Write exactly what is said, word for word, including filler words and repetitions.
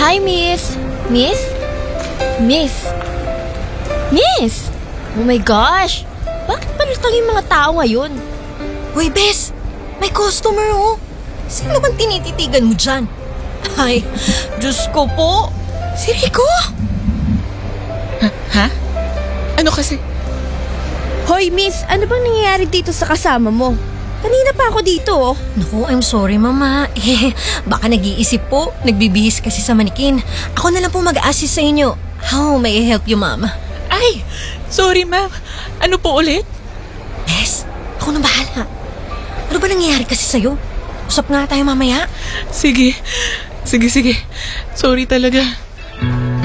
Hi, miss. Miss? Miss? Miss? Oh my gosh! Bakit palutang yung mga tao ngayon? Hoy, Bes! May customer, oh! Sino bang tinititigan mo dyan? Ay, Diyos ko po! Si Rico! Ha? Ha? Ano kasi? Hoy, miss, ano bang nangyayari dito sa kasama mo? Kanina pa ako dito, oh. Naku, I'm sorry, mama. Eh, baka nag-iisip po. Nagbibihis kasi sa manikin. Ako na lang po mag-assist sa inyo. How may I help you, mama? Ay! Sorry, ma'am. Ano po ulit? Bes, ako na bahala. Ano ba nangyayari kasi sa'yo? Usap nga tayo mamaya. Sige. Sige, sige. Sorry talaga.